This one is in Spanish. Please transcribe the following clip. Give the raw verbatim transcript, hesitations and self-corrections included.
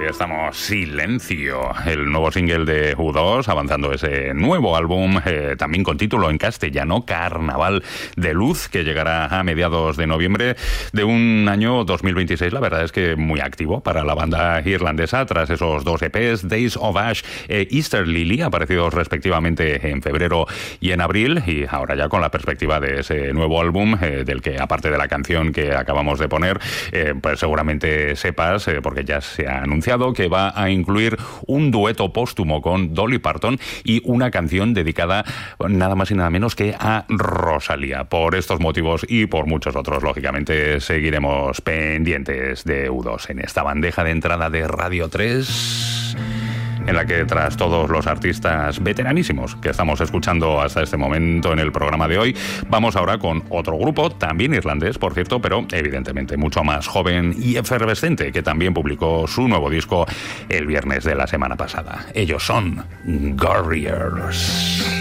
Ahí estamos, Silencio, el nuevo single de U dos, avanzando ese nuevo álbum, eh, también con título en castellano, Carnaval de Luz, que llegará a mediados de noviembre de un año dos mil veintiséis, la verdad es que muy activo para la banda irlandesa, tras esos dos E Pes, Days of Ash e Easter Lily, aparecidos respectivamente en febrero y en abril, y ahora ya con la perspectiva de ese nuevo álbum, eh, del que aparte de la canción que acabamos de poner, eh, pues seguramente sepas, eh, porque ya se ha anunciado que va a incluir un dueto póstumo con Dolly Parton y una canción dedicada nada más y nada menos que a Rosalía. Por estos motivos y por muchos otros, lógicamente, seguiremos pendientes de U dos en esta bandeja de entrada de Radio tres, en la que tras todos los artistas veteranísimos que estamos escuchando hasta este momento en el programa de hoy, vamos ahora con otro grupo, también irlandés, por cierto, pero evidentemente mucho más joven y efervescente, que también publicó su nuevo disco el viernes de la semana pasada. Ellos son Gorriers.